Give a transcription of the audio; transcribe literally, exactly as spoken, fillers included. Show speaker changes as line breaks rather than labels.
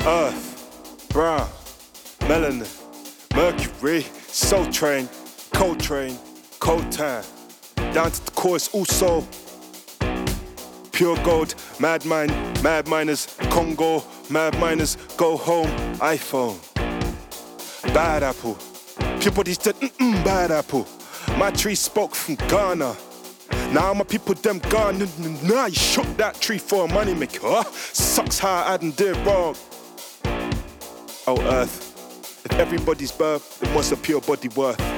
Earth, brown, melanin, Mercury, Soul Train, Cold Train, Cold Time, down to the chorus also. Pure gold, mad mind, mad miners, Congo, mad miners, go home, iPhone. Bad apple, people they said, mm-mm, bad apple. My tree spoke from Ghana. Now my people them gone, nah, you shook that tree for a money maker. Huh? Sucks how I done did wrong. Oh Earth, if everybody's birth, then what's a pure body worth?